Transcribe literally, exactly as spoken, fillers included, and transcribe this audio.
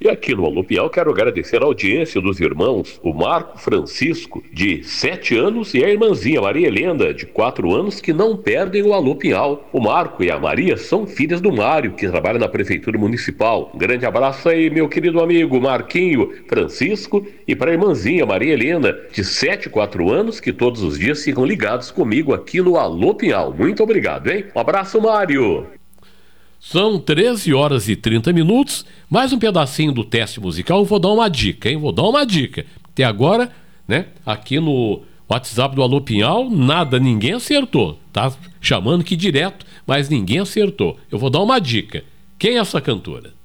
E aqui no Alô Pinhal quero agradecer a audiência dos irmãos, o Marco Francisco, de sete anos, e a irmãzinha Maria Helena, de quatro anos, que não perdem o Alô Pinhal. O Marco e a Maria são filhas do Mário, que trabalha na Prefeitura Municipal. Um grande abraço aí, meu querido amigo Marquinho Francisco, e para a irmãzinha Maria Helena, de sete e quatro anos, que todos os dias ficam ligados comigo aqui no Alô Pinhal. Muito obrigado, hein? Um abraço, Mário! São treze horas e trinta minutos, mais um pedacinho do teste musical. Eu vou dar uma dica, hein? Vou dar uma dica. Até agora, né, aqui no WhatsApp do Alô Pinhal, nada, ninguém acertou. Tá chamando que direto, mas ninguém acertou. Eu vou dar uma dica. Quem é essa cantora?